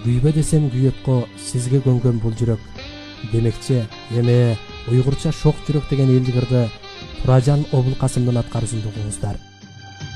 күйбө десем күйөткө сизге көнгөн бул жүрөк. Демекчи, эми уйгурча шок жүрөк деген элдик ырды Туражан Обулкасымдын аткаруусунда угуңуздар.